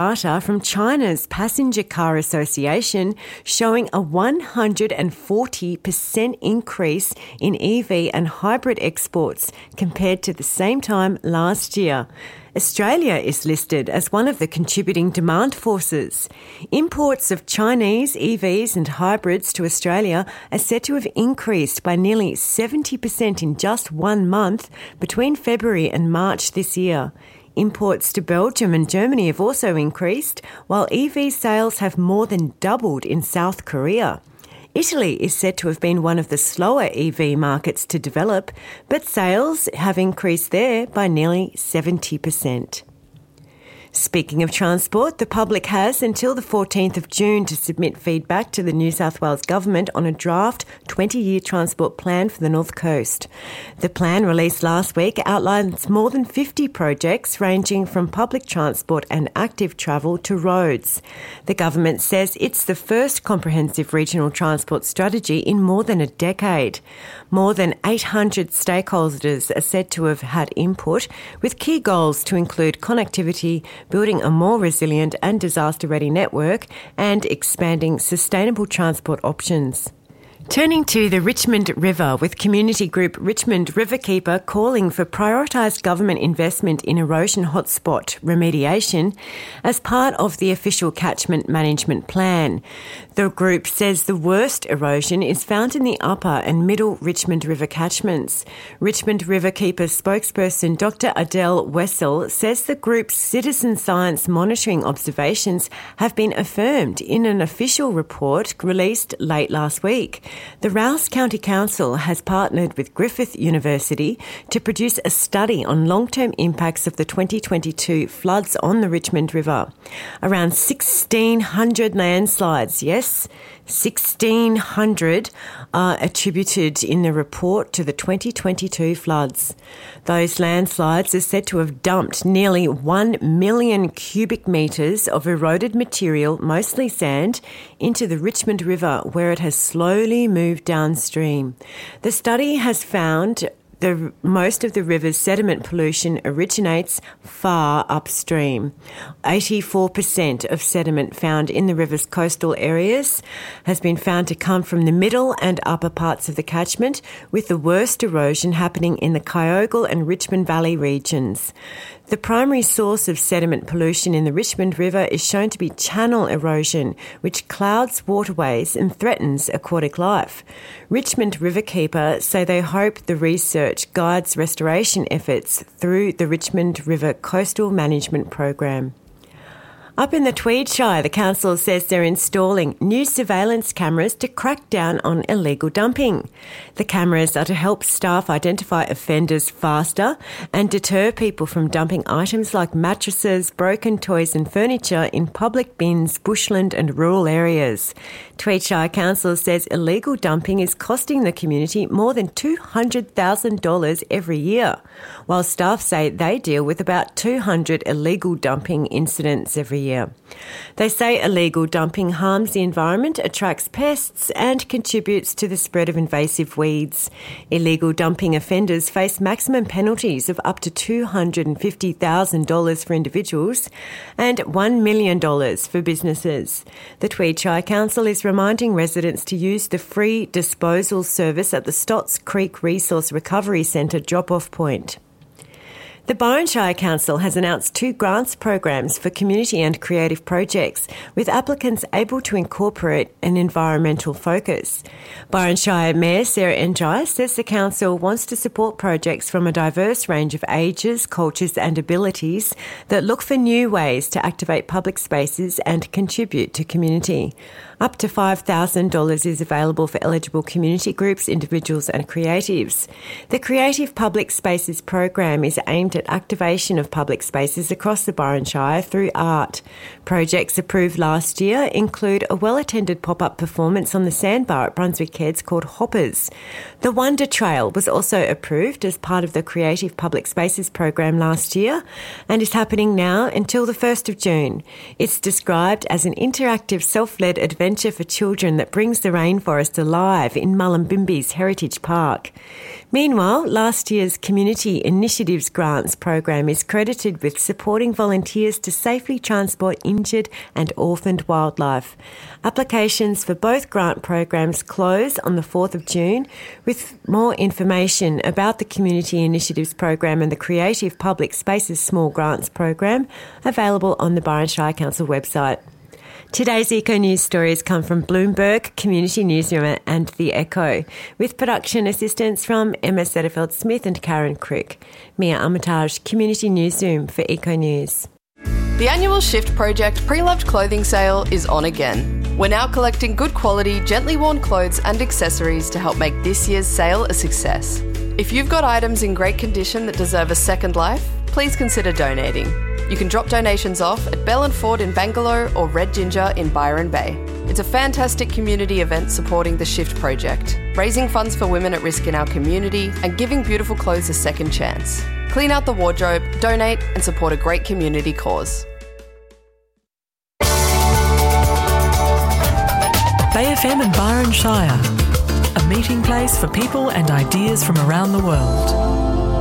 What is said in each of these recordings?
Data from China's Passenger Car Association showing a 140% increase in EV and hybrid exports compared to the same time last year. Australia is listed as one of the contributing demand forces. Imports of Chinese EVs and hybrids to Australia are said to have increased by nearly 70% in just 1 month between February and March this year. Imports to Belgium and Germany have also increased, while EV sales have more than doubled in South Korea. Italy is said to have been one of the slower EV markets to develop, but sales have increased there by nearly 70%. Speaking of transport, the public has until the 14th of June to submit feedback to the New South Wales Government on a draft 20-year transport plan for the North Coast. The plan released last week outlines more than 50 projects ranging from public transport and active travel to roads. The government says it's the first comprehensive regional transport strategy in more than a decade. More than 800 stakeholders are said to have had input, with key goals to include connectivity, building a more resilient and disaster-ready network, and expanding sustainable transport options. Turning to the Richmond River, with community group Richmond Riverkeeper calling for prioritised government investment in erosion hotspot remediation as part of the official catchment management plan. The group says the worst erosion is found in the upper and middle Richmond River catchments. Richmond Riverkeeper spokesperson Dr. Adele Wessel says the group's citizen science monitoring observations have been affirmed in an official report released late last week. The Rouse County Council has partnered with Griffith University to produce a study on long-term impacts of the 2022 floods on the Richmond River. Around 1,600 landslides, yes, 1,600 are attributed in the report to the 2022 floods. Those landslides are said to have dumped nearly 1 million cubic metres of eroded material, mostly sand, into the Richmond River, where it has slowly moved downstream. The study has found most of the river's sediment pollution originates far upstream. 84% of sediment found in the river's coastal areas has been found to come from the middle and upper parts of the catchment, with the worst erosion happening in the Kyogle and Richmond Valley regions. The primary source of sediment pollution in the Richmond River is shown to be channel erosion, which clouds waterways and threatens aquatic life. Richmond Riverkeeper say they hope the research guides restoration efforts through the Richmond River Coastal Management Program. Up in the Tweed Shire, the council says they're installing new surveillance cameras to crack down on illegal dumping. The cameras are to help staff identify offenders faster and deter people from dumping items like mattresses, broken toys and furniture in public bins, bushland and rural areas. Tweed Shire Council says illegal dumping is costing the community more than $200,000 every year, while staff say they deal with about 200 illegal dumping incidents every year. They say illegal dumping harms the environment, attracts pests and contributes to the spread of invasive weeds. Illegal dumping offenders face maximum penalties of up to $250,000 for individuals and $1 million for businesses. The Tweed Shire Council is reminding residents to use the free disposal service at the Stotts Creek Resource Recovery Centre drop-off point. The Byron Shire Council has announced 2 grants programs for community and creative projects, with applicants able to incorporate an environmental focus. Byron Shire Mayor Sarah Njai says the council wants to support projects from a diverse range of ages, cultures and abilities that look for new ways to activate public spaces and contribute to community. Up to $5,000 is available for eligible community groups, individuals and creatives. The Creative Public Spaces program is aimed at activation of public spaces across the Byron Shire through art. Projects approved last year include a well-attended pop-up performance on the sandbar at Brunswick Heads called Hoppers. The Wonder Trail was also approved as part of the Creative Public Spaces program last year and is happening now until the 1st of June. It's described as an interactive self-led adventure for children that brings the rainforest alive in Mullumbimby's Heritage Park. Meanwhile, last year's Community Initiatives grant Grants program is credited with supporting volunteers to safely transport injured and orphaned wildlife. Applications for both grant programs close on the 4th of June, with more information about the Community Initiatives program and the Creative Public Spaces Small Grants program available on the Byron Shire Council website. Today's Eco News stories come from Bloomberg, Community Newsroom and The Echo, with production assistance from Emma Setterfeld-Smith and Karen Crick. Mia Armitage, Community Newsroom for Eco News. The annual Shift Project pre-loved clothing sale is on again. We're now collecting good quality, gently worn clothes and accessories to help make this year's sale a success. If you've got items in great condition that deserve a second life, please consider donating. You can drop donations off at Bell and Ford in Bangalore or Red Ginger in Byron Bay. It's a fantastic community event supporting the Shift Project, raising funds for women at risk in our community and giving beautiful clothes a second chance. Clean out the wardrobe, donate and support a great community cause. Bay FM and Byron Shire, a meeting place for people and ideas from around the world.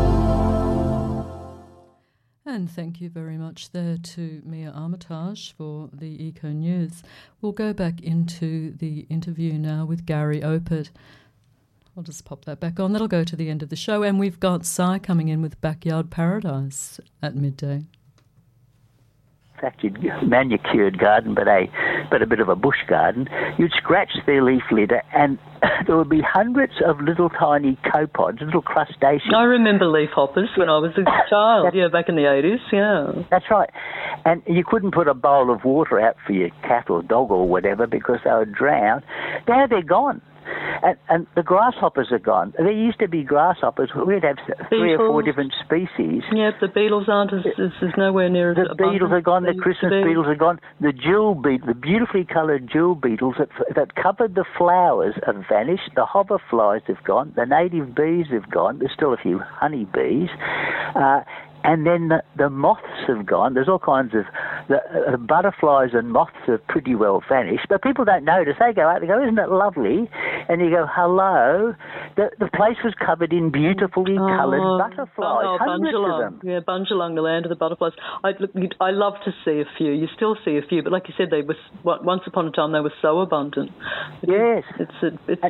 And thank you very much there to Mia Armitage for the Eco News. We'll go back into the interview now with Gary Opert. I'll just pop that back on. That'll go to the end of the show. And we've got Cy coming in with Backyard Paradise at midday. In fact, you'd manicured garden, but a bit of a bush garden. You'd scratch their leaf litter, and there would be hundreds of little tiny copepods, little crustaceans. I remember leafhoppers when I was a child. Back in the 80s. Yeah, that's right. And you couldn't put a bowl of water out for your cat or dog or whatever because they would drown. Now they're gone. And the grasshoppers are gone. There used to be grasshoppers. We'd have three or four different species. Yeah, the beetles aren't there's nowhere near as the beetles are gone. The Christmas beetles are gone. The jewel beetle, the beautifully coloured jewel beetles that covered the flowers have vanished. The hoverflies have gone. The native bees have gone. There's still a few honey bees. And then the moths have gone. There's all kinds of... The butterflies and moths have pretty well vanished, but people don't notice. They go out, they go, isn't it lovely? And you go, hello. The place was covered in beautifully coloured butterflies, hundreds of them. Yeah, Bundjalung, the land of the butterflies. I love to see a few. You still see a few, but like you said, they were once upon a time they were so abundant. Yes. It's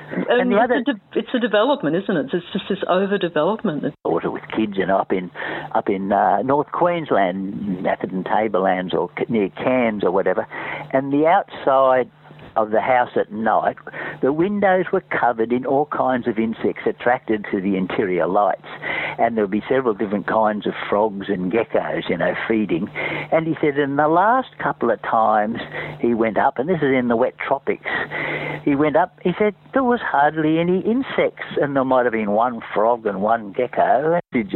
a development, isn't it? It's just this overdevelopment. Water with kids, up in North Queensland, Atherton Tablelands or near Cairns or whatever, and the outside of the house at night, the windows were covered in all kinds of insects attracted to the interior lights. And there would be several different kinds of frogs and geckos, feeding. And he said in the last couple of times he went up, and this is in the wet tropics, he went up, he said there was hardly any insects, and there might have been one frog and one gecko,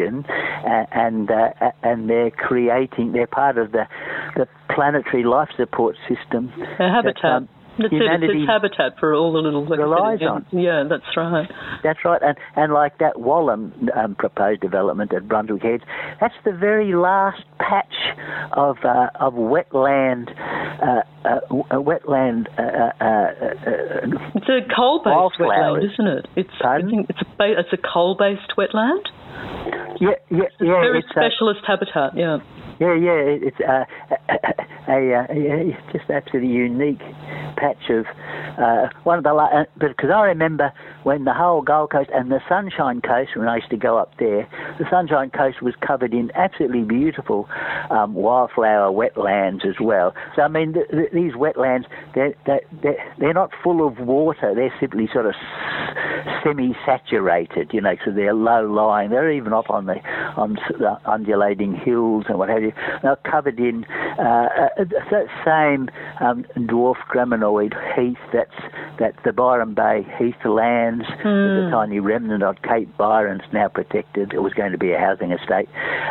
and they're part of the planetary life support system. A habitat. It's habitat for all the little... relies on. Yeah, that's right. That's right. And like that Wallam proposed development at Brunswick Heads, that's the very last patch of wetland... it's a coal-based wetland, isn't it? I think it's a coal-based wetland? Yeah. It's very specialist habitat, yeah. Yeah, it's just absolutely unique patch of one of the. Because I remember when the whole Gold Coast and the Sunshine Coast, when I used to go up there, the Sunshine Coast was covered in absolutely beautiful wildflower wetlands as well. So I mean, these wetlands, they're not full of water. They're simply sort of semi-saturated, so they're low-lying. They're even up on the undulating hills and what have you. They're covered in that same dwarf graminoid heath that's the Byron Bay heathlands. There's a tiny remnant on Cape Byron's now protected. It was going to be a housing estate.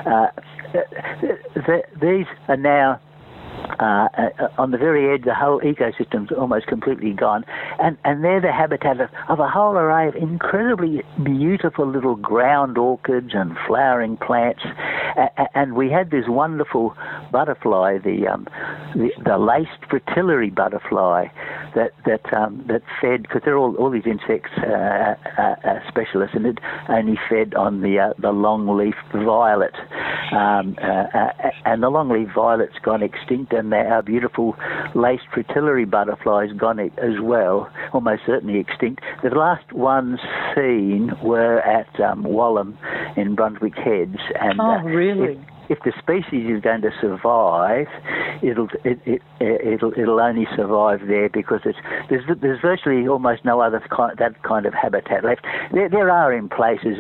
These are now on the very edge. The whole ecosystem's almost completely gone, and they're the habitat of a whole array of incredibly beautiful little ground orchids and flowering plants. And we had this wonderful butterfly, the laced fritillary butterfly, that fed, because they're all these insects specialists, and it only fed on the longleaf violet, and the longleaf violet's gone extinct, and our beautiful laced fritillary butterflies gone as well, almost certainly extinct. The last ones seen were at Wallam in Brunswick Heads, and really? If the species is going to survive, it'll only survive there, because there's virtually almost no other that kind of habitat left. There are in places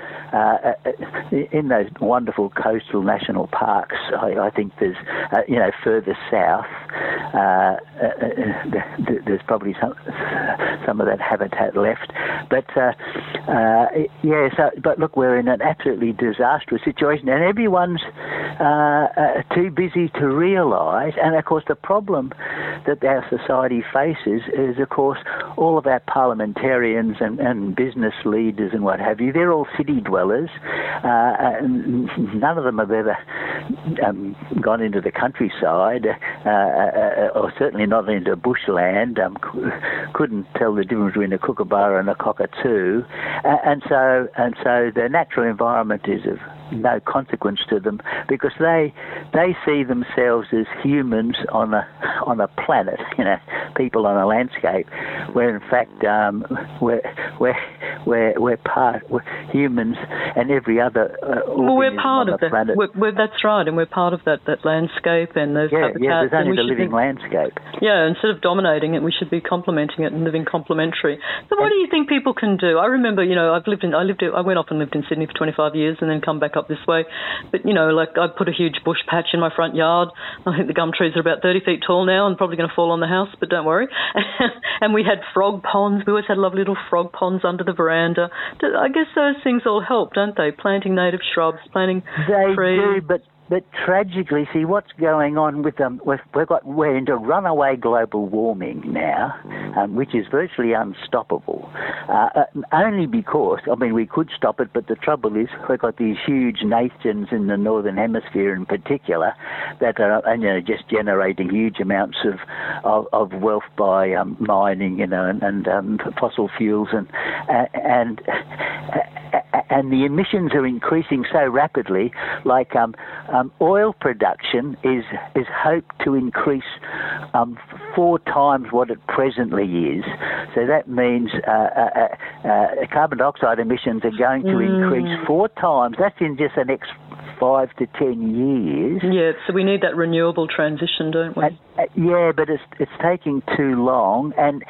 in those wonderful coastal national parks. I think there's further south there's probably some of that habitat left. But but look, we're in an absolutely disastrous situation, and everyone's too busy to realise. And of course the problem that our society faces is, of course, all of our parliamentarians and business leaders and what have you, they're all city dwellers. None of them have ever gone into the countryside, or certainly not into bushland, couldn't tell the difference between a kookaburra and a cockatoo, and so the natural environment is of no consequence to them, because they see themselves as humans on a planet, people on a landscape, where in fact we're humans and every other we're part on of the planet. That's right, and we're part of that landscape and those habitats. Yeah, there's only the living landscape. Yeah, instead of dominating it, we should be complementing it and living complementary. So what do you think people can do? I remember, I went off and lived in Sydney for 25 years and then come back up this way. But, I put a huge bush patch in my front yard. I think the gum trees are about 30 feet tall now and probably going to fall on the house, but don't worry. And we had frog ponds. We always had lovely little frog ponds under the veranda. I guess those things all help, don't they? Planting native shrubs, planting trees. They do, but tragically, see what's going on with them. We're into runaway global warming now, which is virtually unstoppable. Only because, we could stop it, but the trouble is we've got these huge nations in the northern hemisphere, in particular, that are just generating huge amounts of wealth by mining, and fossil fuels, and the emissions are increasing so rapidly. Like oil production is hoped to increase 4 times what it presently is. So that means carbon dioxide emissions are going to increase 4 times. That's in just the next 5 to 10 years. Yeah, so we need that renewable transition, don't we? Yeah, but it's taking too long, and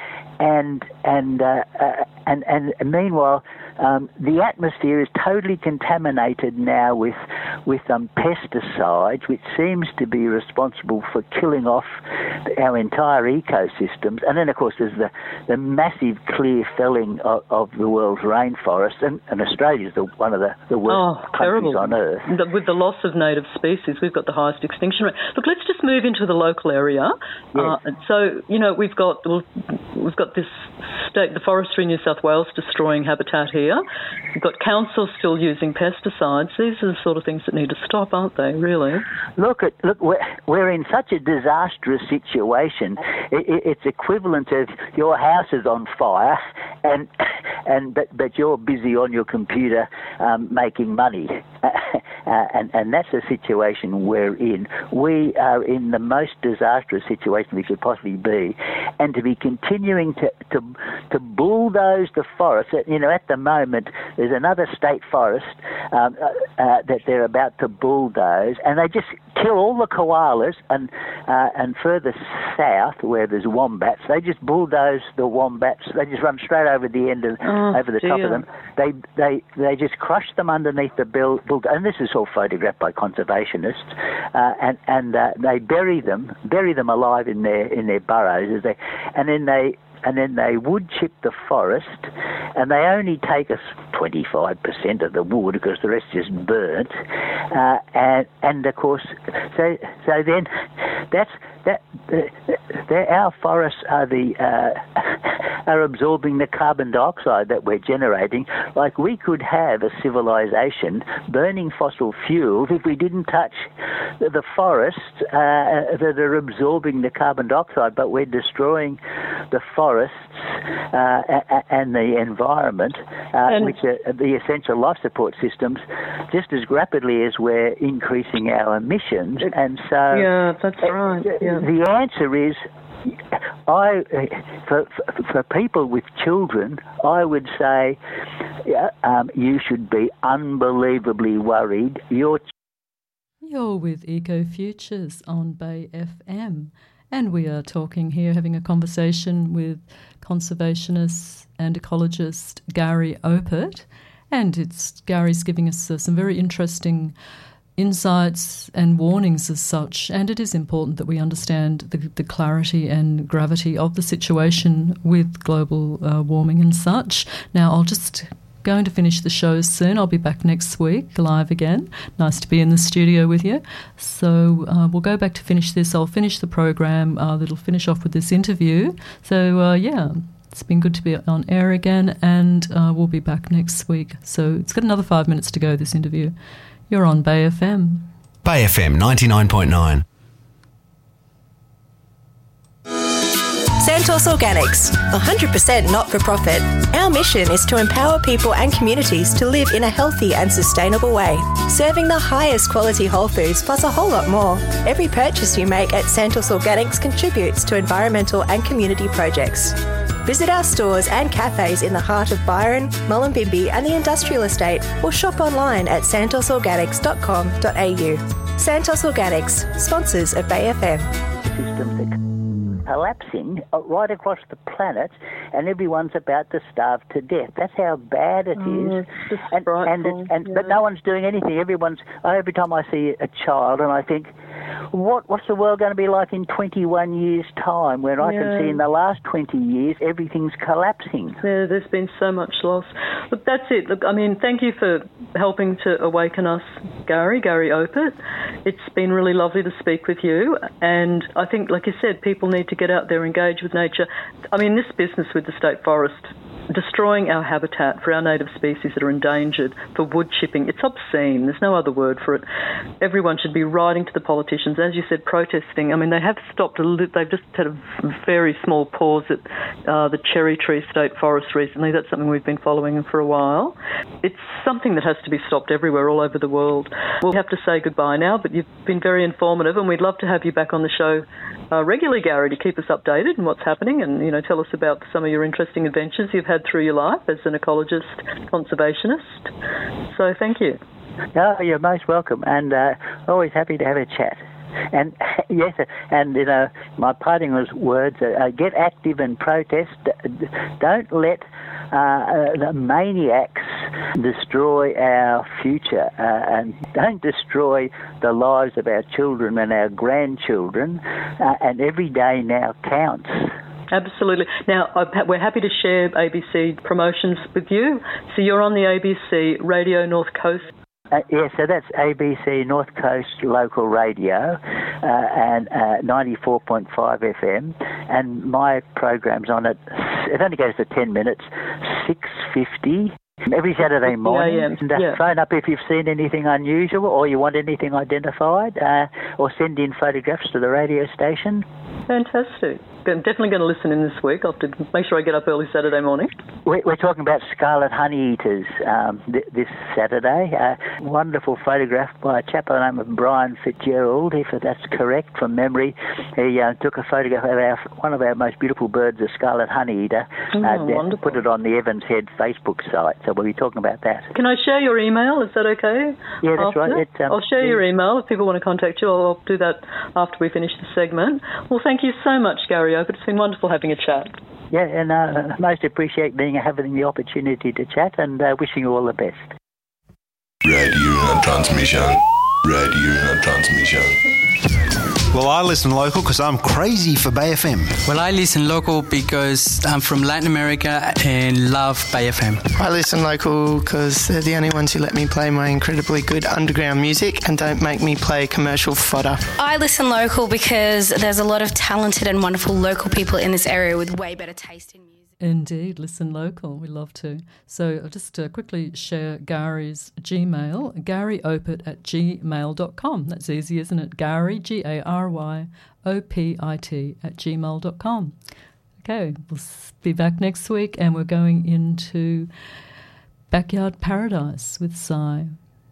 meanwhile, the atmosphere is totally contaminated now with pesticides, which seems to be responsible for killing off our entire ecosystems. And then, of course, there's the massive clear felling of the world's rainforests, and Australia's one of the worst countries on Earth. With the loss of native species, we've got the highest extinction rate. Look, let's just move into the local area. Yes. So, we've got this state, the Forestry New South Wales, destroying habitat here. We've got councils still using pesticides. These are the sort of things that need to stop, aren't they, really? Look, we're in such a disastrous situation. It's equivalent of your house is on fire, but you're busy on your computer making money. And that's the situation we're in. We are in the most disastrous situation we could possibly be, and to be continuing to bulldoze the forest. At the moment there's another state forest that they're about to bulldoze, and they just kill all the koalas, and further south where there's wombats, they just bulldoze the wombats. They just run straight over the end of over the top of them. They just crush them underneath the bulldozer, and this is all photographed by conservationists, and they bury them alive in their burrows, and then they wood chip the forest, and they only take us 25% of the wood because the rest is burnt, and of course, so then our forests are absorbing the carbon dioxide that we're generating. Like, we could have a civilization burning fossil fuels if we didn't touch the forests that are absorbing the carbon dioxide, but we're destroying the forests and the environment, which are the essential life support systems, just as rapidly as we're increasing our emissions. And so, yeah, that's right. Yeah. The answer is, for people with children, I would say you should be unbelievably worried. You're with Eco Futures on Bay FM, and we are talking here, having a conversation with conservationist and ecologist Gary Opert, and Gary's giving us some very interesting insights and warnings as such, and it is important that we understand the clarity and gravity of the situation with global warming and such. Now, I'll just going to finish the show soon. I'll be back next week live again. Nice to be in the studio with you. So we'll go back to finish this. I'll finish the program that'll finish off with this interview. So it's been good to be on air again, and we'll be back next week. So it's got another 5 minutes to go, this interview. You're on Bay FM. Bay FM 99.9. Santos Organics, 100% not-for-profit. Our mission is to empower people and communities to live in a healthy and sustainable way, serving the highest quality whole foods plus a whole lot more. Every purchase you make at Santos Organics contributes to environmental and community projects. Visit our stores and cafes in the heart of Byron, Mullumbimby and the industrial estate, or shop online at santosorganics.com.au. Santos Organics, sponsors of Bay FM. Systems are collapsing right across the planet, and everyone's about to starve to death. That's how bad it is. But no one's doing anything. Every time I see a child, and I think, what's the world going to be like in 21 years' time, when I can see in the last 20 years everything's collapsing? Yeah, there's been so much loss. Look, that's it. Look, I mean, thank you for helping to awaken us, Gary Opert. It's been really lovely to speak with you, and I think, like you said, people need to get out there, engage with nature. I mean, this business with the state forest, destroying our habitat for our native species that are endangered, for wood chipping, it's obscene. There's no other word for it. Everyone should be writing to the politicians, as you said, protesting. I mean, they have stopped they've just had a very small pause at the Cherry Tree State Forest recently. That's something we've been following for a while. It's something that has to be stopped everywhere, all over the world. We'll have to say goodbye now, but you've been very informative, and we'd love to have you back on the show regularly, Gary, to keep us updated on what's happening, and tell us about some of your interesting adventures you've had through your life as an ecologist, conservationist. So thank you. No, you're most welcome, and always happy to have a chat. And yes, and my parting words are, get active and protest. Don't let the maniacs destroy our future, and don't destroy the lives of our children and our grandchildren, and every day now counts. Absolutely. Now, we're happy to share ABC promotions with you. So you're on the ABC Radio North Coast. So that's ABC North Coast Local Radio and 94.5 FM. And my program's on it. It only goes for 10 minutes, 6:50 every Saturday morning. And phone up if you've seen anything unusual or you want anything identified, or send in photographs to the radio station. Fantastic. I'm definitely going to listen in this week. I'll have to make sure I get up early Saturday morning. We're talking about scarlet honeyeaters this Saturday. Wonderful photograph by a chap by the name of Brian Fitzgerald, if that's correct, from memory. He took a photograph of one of our most beautiful birds, the scarlet honeyeater, put it on the Evans Head Facebook site. So we'll be talking about that. Can I share your email? Is that okay? Yeah, that's right. I'll share your email. If people want to contact you, I'll do that after we finish the segment. Well, thank you so much, Gary Opert. It's been wonderful having a chat. Yeah, and most appreciate having the opportunity to chat, and wishing you all the best. Radio transmission. Well, I listen local because I'm crazy for Bay FM. Well, I listen local because I'm from Latin America and love Bay FM. I listen local because they're the only ones who let me play my incredibly good underground music and don't make me play commercial fodder. I listen local because there's a lot of talented and wonderful local people in this area with way better taste in music. Indeed, listen local. We love to. So I'll just quickly share Gary's Gmail, garyopit@gmail.com. That's easy, isn't it? Gary, GaryOpit @gmail.com. Okay, we'll be back next week, and we're going into Backyard Paradise with Psy.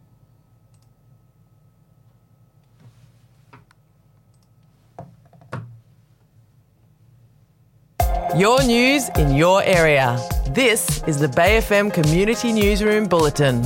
Your news in your area. This is the Bay FM Community Newsroom Bulletin.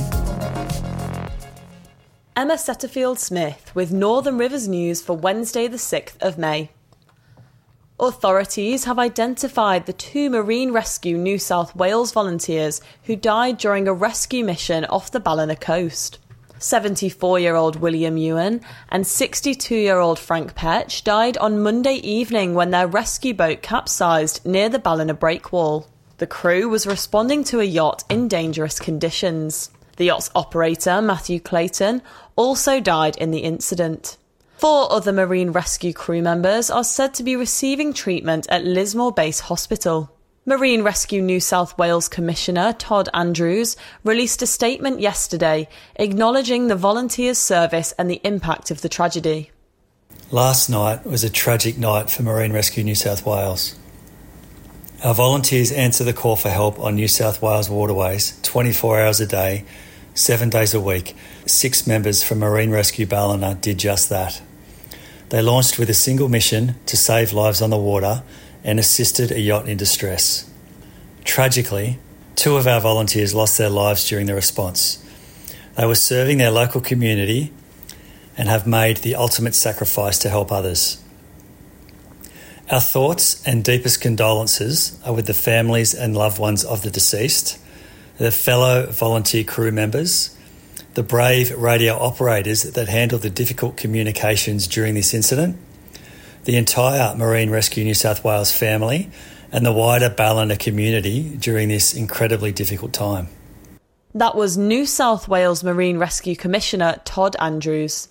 Emma Setterfield-Smith with Northern Rivers News for Wednesday the 6th of May. Authorities have identified the 2 Marine Rescue New South Wales volunteers who died during a rescue mission off the Ballina coast. 74-year-old William Ewan and 62-year-old Frank Petch died on Monday evening when their rescue boat capsized near the Ballina breakwall. The crew was responding to a yacht in dangerous conditions. The yacht's operator, Matthew Clayton, also died in the incident. 4 other Marine Rescue crew members are said to be receiving treatment at Lismore Base Hospital. Marine Rescue New South Wales Commissioner Todd Andrews released a statement yesterday acknowledging the volunteers' service and the impact of the tragedy. Last night was a tragic night for Marine Rescue New South Wales. Our volunteers answer the call for help on New South Wales waterways 24 hours a day, 7 days a week. 6 members from Marine Rescue Ballina did just that. They launched with a single mission to save lives on the water and assisted a yacht in distress. Tragically, 2 of our volunteers lost their lives during the response. They were serving their local community and have made the ultimate sacrifice to help others. Our thoughts and deepest condolences are with the families and loved ones of the deceased, their fellow volunteer crew members, the brave radio operators that handled the difficult communications during this incident, the entire Marine Rescue New South Wales family, and the wider Ballina community during this incredibly difficult time. That was New South Wales Marine Rescue Commissioner Todd Andrews.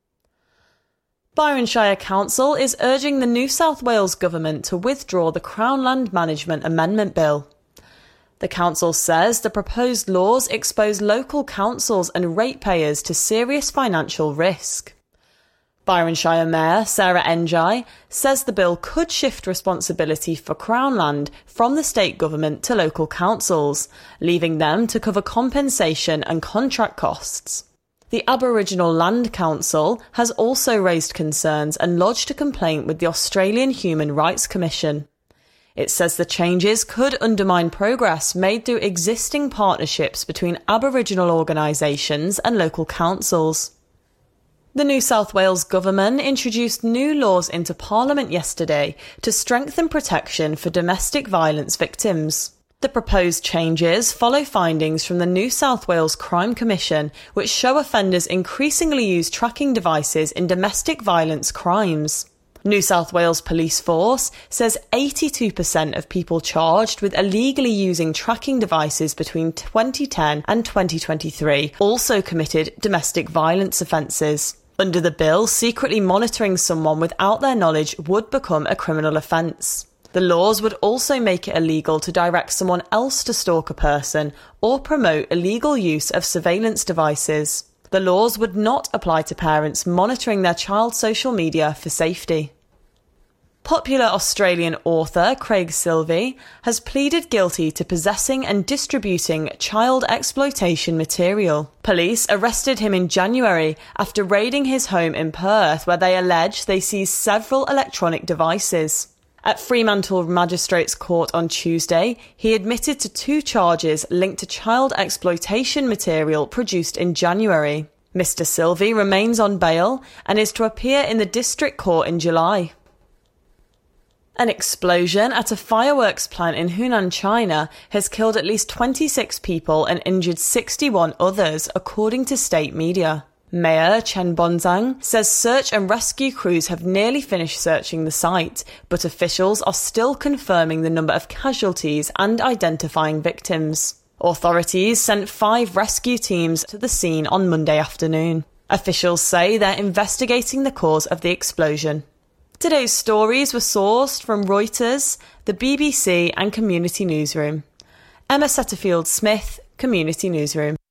Byron Shire Council is urging the New South Wales Government to withdraw the Crown Land Management Amendment Bill. The council says the proposed laws expose local councils and ratepayers to serious financial risk. Byron Shire Mayor Sarah Njai says the bill could shift responsibility for Crown land from the state government to local councils, leaving them to cover compensation and contract costs. The Aboriginal Land Council has also raised concerns and lodged a complaint with the Australian Human Rights Commission. It says the changes could undermine progress made through existing partnerships between Aboriginal organisations and local councils. The New South Wales Government introduced new laws into Parliament yesterday to strengthen protection for domestic violence victims. The proposed changes follow findings from the New South Wales Crime Commission, which show offenders increasingly use tracking devices in domestic violence crimes. New South Wales Police Force says 82% of people charged with illegally using tracking devices between 2010 and 2023 also committed domestic violence offences. Under the bill, secretly monitoring someone without their knowledge would become a criminal offence. The laws would also make it illegal to direct someone else to stalk a person or promote illegal use of surveillance devices. The laws would not apply to parents monitoring their child's social media for safety. Popular Australian author Craig Silvey has pleaded guilty to possessing and distributing child exploitation material. Police arrested him in January after raiding his home in Perth, where they allege they seized several electronic devices. At Fremantle Magistrates Court on Tuesday, he admitted to 2 charges linked to child exploitation material produced in January. Mr. Silvey remains on bail and is to appear in the District Court in July. An explosion at a fireworks plant in Hunan, China has killed at least 26 people and injured 61 others, according to state media. Mayor Chen Bonzang says search and rescue crews have nearly finished searching the site, but officials are still confirming the number of casualties and identifying victims. Authorities sent 5 rescue teams to the scene on Monday afternoon. Officials say they're investigating the cause of the explosion. Today's stories were sourced from Reuters, the BBC and Community Newsroom. Emma Setterfield-Smith, Community Newsroom.